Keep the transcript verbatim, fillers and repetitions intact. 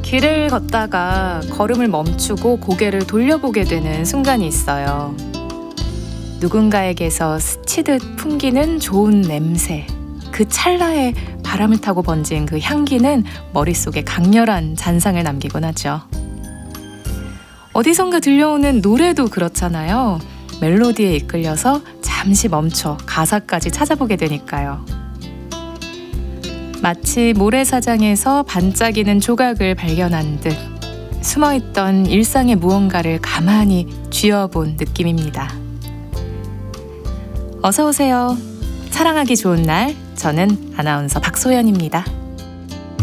길을 걷다가 걸음을 멈추고 고개를 돌려보게 되는 순간이 있어요. 누군가에게서 스치듯 풍기는 좋은 냄새, 그 찰나에 바람을 타고 번진 그 향기는 머릿속에 강렬한 잔상을 남기곤 하죠. 어디선가 들려오는 노래도 그렇잖아요. 멜로디에 이끌려서 잠시 멈춰 가사까지 찾아보게 되니까요. 마치 모래사장에서 반짝이는 조각을 발견한 듯 숨어있던 일상의 무언가를 가만히 쥐어본 느낌입니다. 어서 오세요. 사랑하기 좋은 날, 저는 아나운서 박소연입니다.